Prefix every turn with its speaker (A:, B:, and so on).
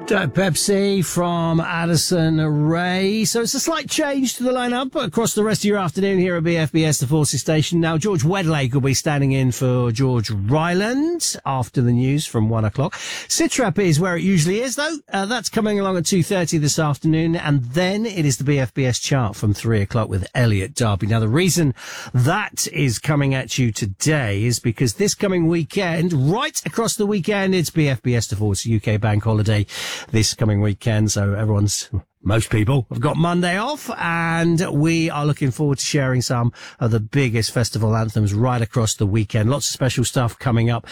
A: Pepsi from Addison Ray. So it's a slight change to the lineup across the rest of your afternoon here at BFBS, the Forces Station. Now, George Wedlake will be standing in for George Ryland after the news from 1 o'clock. Sitrap is where it usually is, though. That's coming along at 2:30 this afternoon. And then it is the BFBS chart from 3 o'clock with Elliot Darby. Now, the reason that is coming at you today is because this coming weekend, right across the weekend, it's BFBS, the Forces UK Bank Holiday this coming weekend, so most people have got Monday off, and we are looking forward to sharing some of the biggest festival anthems right across the weekend. Lots of special stuff coming up